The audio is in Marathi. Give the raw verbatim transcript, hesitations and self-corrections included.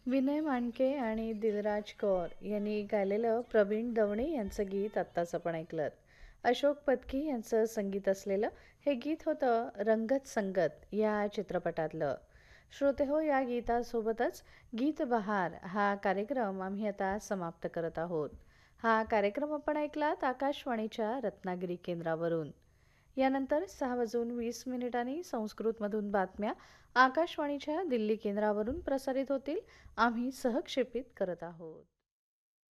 विनय मांडके आणि दिलराज कौर यांनी गायलेलं प्रवीण दवणे यांचं गीत आत्ताच आपण ऐकलं. अशोक पत्की यांचं संगीत असलेलं हे गीत होतं रंगत संगत या चित्रपटातलं. श्रोते हो, या गीतासोबतच गीत बहार हा कार्यक्रम आम्ही आता समाप्त करत आहोत. हा कार्यक्रम आपण ऐकलात आकाशवाणीच्या रत्नागिरी केंद्रावरून. यानंतर सहा वाजून वीस मिनिटांनी संस्कृतमधून बातम्या आकाशवाणीच्या दिल्ली केंद्रावरून प्रसारित होतील. आम्ही सहक्षेपित करत आहोत.